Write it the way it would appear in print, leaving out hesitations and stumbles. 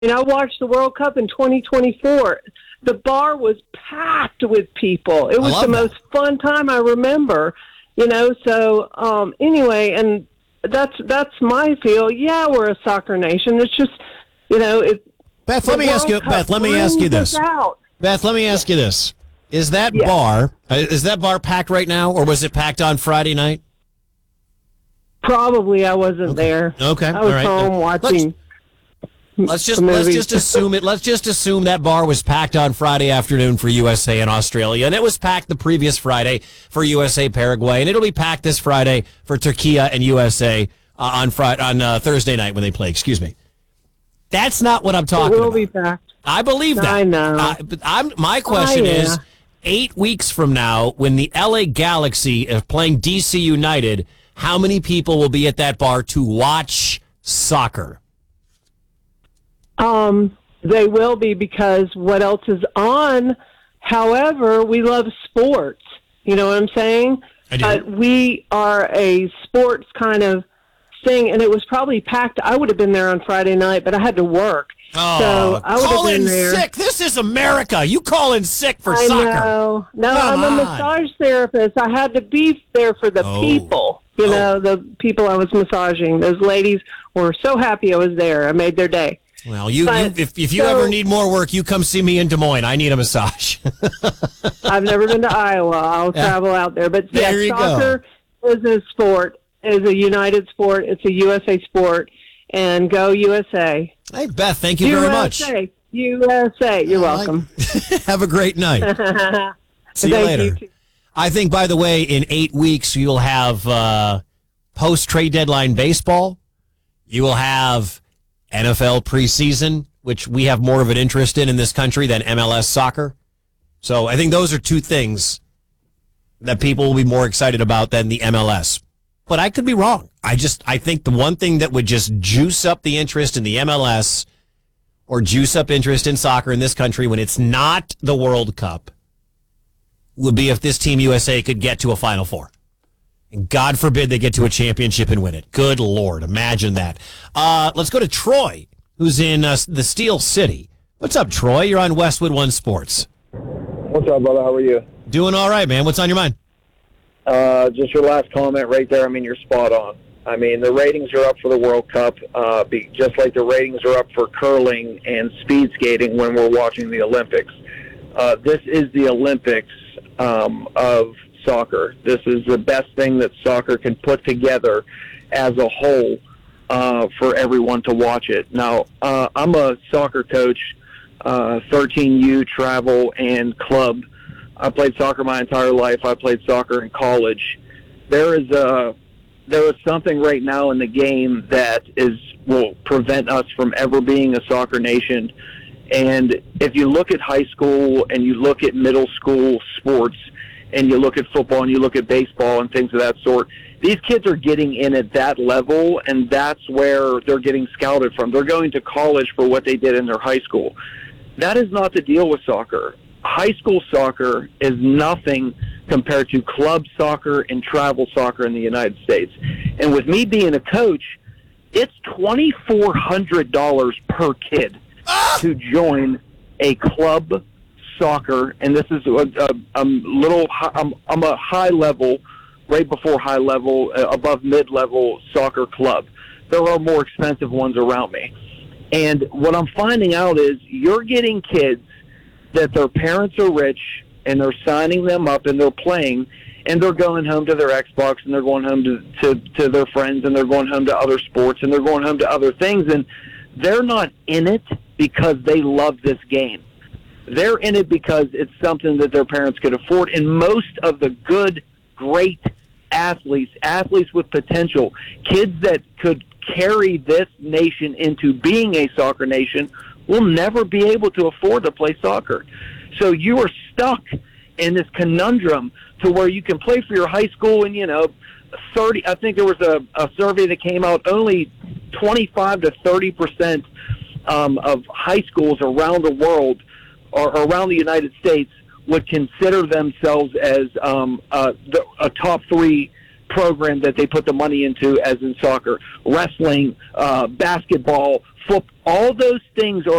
And I watched the World Cup in 2024. The bar was packed with people. It was the most fun time I remember, So anyway, and that's my feel. Yeah, we're a soccer nation. It's just, Beth, let me ask you this. Beth, let me ask you this. Is that bar packed right now, or was it packed on Friday night? Probably I wasn't there. Okay. I was home watching. Let's just assume it. Let's just assume that bar was packed on Friday afternoon for USA and Australia, and it was packed the previous Friday for USA Paraguay, and it'll be packed this Friday for Turkey and USA on Thursday night when they play. Excuse me. That's not what I'm talking about. It will be packed. I believe that. I know. My question is, 8 weeks from now, when the LA Galaxy is playing DC United, how many people will be at that bar to watch soccer? They will be, because what else is on? However, we love sports. You know what I'm saying? I do. We are a sports kind of thing, and it was probably packed. I would have been there on Friday night, but I had to work. Oh, so I would call have been in there. sick. This is America. You call in sick for I soccer. Know. No, Come I'm a on. massage therapist. I had to be there for the people. The people I was massaging. Those ladies were so happy I was there. I made their day. Well, if you ever need more work, you come see me in Des Moines. I need a massage. I've never been to Iowa. I'll travel out there. But there soccer is a sport, is a united sport. It's a USA sport. And go USA. Hey, Beth, thank you very much. USA. You're welcome. Have a great night. See you later. I think, by the way, in 8 weeks, you'll have post-trade deadline baseball. You will have NFL preseason, which we have more of an interest in this country than MLS soccer. So I think those are two things that people will be more excited about than the MLS. But I could be wrong. I think the one thing that would just juice up the interest in the MLS or juice up interest in soccer in this country when it's not the World Cup would be if this Team USA could get to a Final Four. And God forbid they get to a championship and win it. Good Lord, imagine that. Let's go to Troy, who's in the Steel City. What's up, Troy? You're on Westwood One Sports. What's up, brother? How are you? Doing all right, man. What's on your mind? Just your last comment right there. I mean, you're spot on. I mean, the ratings are up for the World Cup, just like the ratings are up for curling and speed skating when we're watching the Olympics. This is the Olympics of soccer. This is the best thing that soccer can put together as a whole for everyone to watch it. Now, I'm a soccer coach, 13U travel and club. I played soccer my entire life. I played soccer in college. There is something right now in the game that will prevent us from ever being a soccer nation. And if you look at high school and you look at middle school sports and you look at football and you look at baseball and things of that sort, these kids are getting in at that level, and that's where they're getting scouted from. They're going to college for what they did in their high school. That is not the deal with soccer. High school soccer is nothing compared to club soccer and travel soccer in the United States. And with me being a coach, it's $2,400 per kid to join a club soccer, and this is I'm a high level, right before high level, above mid-level soccer club. There are more expensive ones around me. And what I'm finding out is you're getting kids that their parents are rich, and they're signing them up, and they're playing, and they're going home to their Xbox, and they're going home to their friends, and they're going home to other sports, and they're going home to other things, and they're not in it because they love this game. They're in it because it's something that their parents could afford, and most of the good, great athletes with potential, kids that could carry this nation into being a soccer nation, will never be able to afford to play soccer. So you are stuck in this conundrum to where you can play for your high school and, 30, I think there was a survey that came out, only 25 to 30% of high schools around the world or around the United States would consider themselves as a top three program that they put the money into, as in soccer, wrestling, basketball, football, all those things are